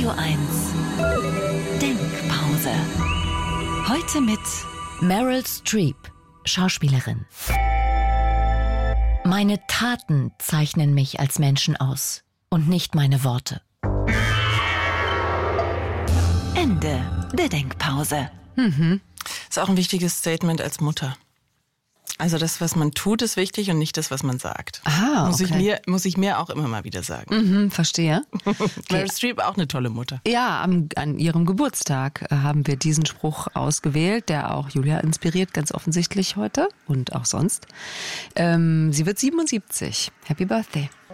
Radio 1 Denkpause. Heute mit Meryl Streep, Schauspielerin. Meine Taten zeichnen mich als Menschen aus und nicht meine Worte. Ende der Denkpause. Ist auch ein wichtiges Statement als Mutter. Also das, was man tut, ist wichtig und nicht das, was man sagt. Ah, okay. Muss ich mir auch immer mal wieder sagen. Verstehe. Meryl Streep auch eine tolle Mutter. Ja, an ihrem Geburtstag haben wir diesen Spruch ausgewählt, der auch Julia inspiriert, ganz offensichtlich heute und auch sonst. Sie wird 77. Happy Birthday.